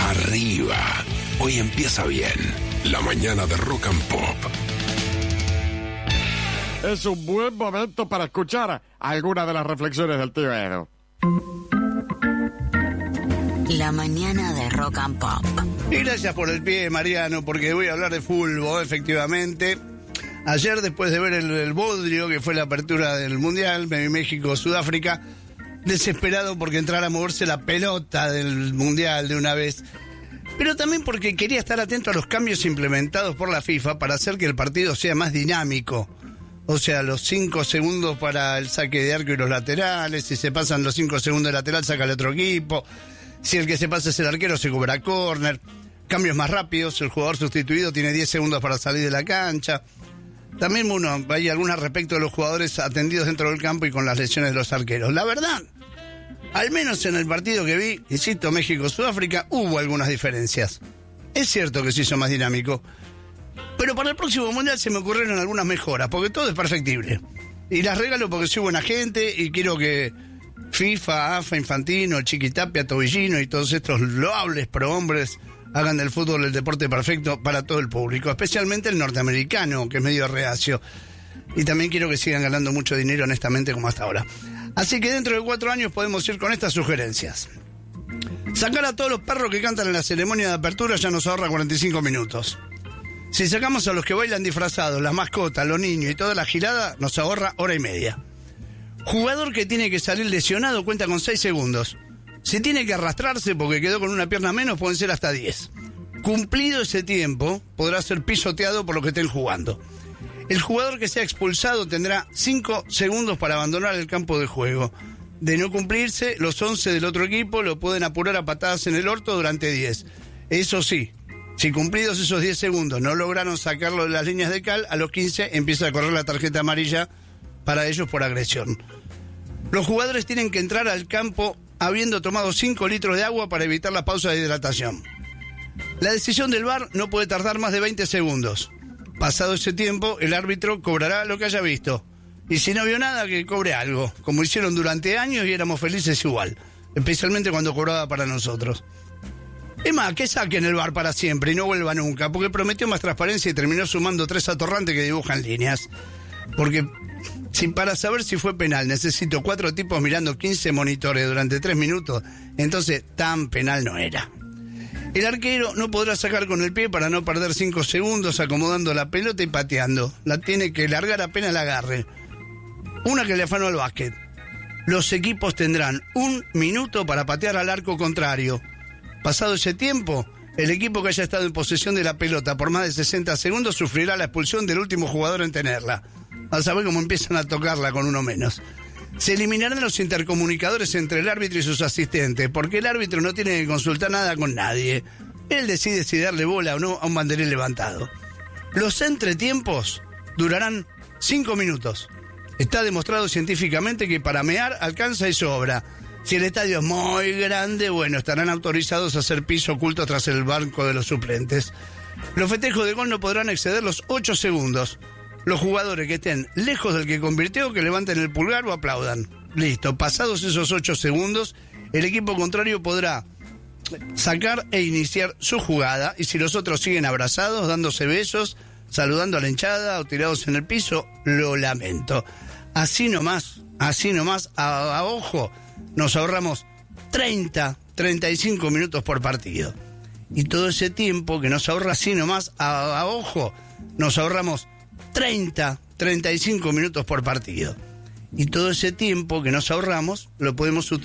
Arriba. Hoy empieza bien. La mañana de Rock and Pop. Es un buen momento para escuchar algunas de las reflexiones del tío Edo. La mañana de Rock and Pop. Y gracias por el pie, Mariano, porque voy a hablar de fútbol, efectivamente. Ayer, después de ver el bodrio, que fue la apertura del Mundial, México-Sudáfrica, desesperado porque entrara a moverse la pelota del Mundial de una vez. Pero también porque quería estar atento a los cambios implementados por la FIFA para hacer que el partido sea más dinámico. O sea, los 5 segundos para el saque de arco y los laterales. Si se pasan los 5 segundos de lateral, saca el otro equipo. Si el que se pasa es el arquero, se cobra córner. Cambios más rápidos. El jugador sustituido tiene 10 segundos para salir de la cancha. También, hay algunas respecto de los jugadores atendidos dentro del campo y con las lesiones de los arqueros. La verdad, al menos en el partido que vi, insisto, México-Sudáfrica, hubo algunas diferencias. Es cierto que se hizo más dinámico. Pero para el próximo Mundial se me ocurrieron algunas mejoras, porque todo es perfectible. Y las regalo porque soy buena gente y quiero que FIFA, AFA, Infantino, Chiquitapia, Tobillino y todos estos loables prohombres hagan del fútbol el deporte perfecto para todo el público, especialmente el norteamericano, que es medio reacio. Y también quiero que sigan ganando mucho dinero honestamente como hasta ahora. Así que dentro de 4 años podemos ir con estas sugerencias. Sacar a todos los perros que cantan en la ceremonia de apertura ya nos ahorra 45 minutos. Si sacamos a los que bailan disfrazados, las mascotas, los niños y toda la girada, nos ahorra 1:30. Jugador que tiene que salir lesionado cuenta con 6 segundos. Si tiene que arrastrarse porque quedó con una pierna menos, pueden ser hasta 10. Cumplido ese tiempo, podrá ser pisoteado por los que estén jugando. El jugador que sea expulsado tendrá 5 segundos para abandonar el campo de juego. De no cumplirse, los 11 del otro equipo lo pueden apurar a patadas en el orto durante 10. Eso sí, si cumplidos esos 10 segundos no lograron sacarlo de las líneas de cal, a los 15 empieza a correr la tarjeta amarilla para ellos por agresión. Los jugadores tienen que entrar al campo habiendo tomado 5 litros de agua para evitar la pausa de hidratación. La decisión del VAR no puede tardar más de 20 segundos. Pasado ese tiempo, el árbitro cobrará lo que haya visto. Y si no vio nada, que cobre algo, como hicieron durante años y éramos felices igual, especialmente cuando cobraba para nosotros. Es más, que saquen el VAR para siempre y no vuelva nunca, porque prometió más transparencia y terminó sumando 3 atorrantes que dibujan líneas. Porque para saber si fue penal necesito 4 tipos mirando 15 monitores durante 3 minutos, entonces tan penal no era. El arquero no podrá sacar con el pie para no perder 5 segundos acomodando la pelota y pateando. La tiene que largar apenas la agarre. Una que le afanó al básquet. Los equipos tendrán 1 minuto para patear al arco contrario. Pasado ese tiempo, el equipo que haya estado en posesión de la pelota por más de 60 segundos sufrirá la expulsión del último jugador en tenerla. A saber cómo empiezan a tocarla con uno menos. Se eliminarán los intercomunicadores entre el árbitro y sus asistentes, porque el árbitro no tiene que consultar nada con nadie. Él decide si darle bola o no a un banderín levantado. Los entretiempos durarán 5 minutos. Está demostrado científicamente que para mear alcanza y sobra. Si el estadio es muy grande, bueno, estarán autorizados a hacer piso oculto tras el banco de los suplentes. Los festejos de gol no podrán exceder los 8 segundos. Los jugadores que estén lejos del que convirtió, que levanten el pulgar o aplaudan. Listo, pasados esos 8 segundos, el equipo contrario podrá sacar e iniciar su jugada, y si los otros siguen abrazados, dándose besos, saludando a la hinchada o tirados en el piso, lo lamento. Así nomás, a ojo, nos ahorramos 35 minutos por partido. Y todo ese tiempo que nos ahorra así nomás, a ojo, nos ahorramos 35 minutos por partido. Y todo ese tiempo que nos ahorramos lo podemos utilizar